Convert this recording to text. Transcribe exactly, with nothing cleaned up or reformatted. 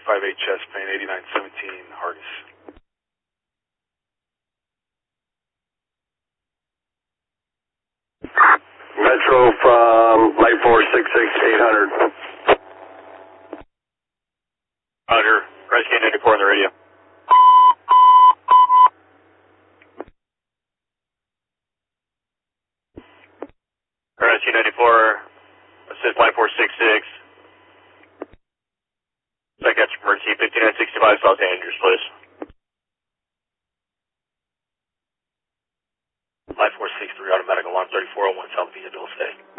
five eight chest pain, eighty-nine seventeen Hargis. Metro from Light four six six, eight hundred. Roger. Rescue ninety-four on the radio. Rescue ninety-four, assist Light four six six. Psychiatric emergency, fifty-nine sixty-five, Los Angeles, please. Light four six three, automatic alarm thirty-four oh one, South Via Dual State.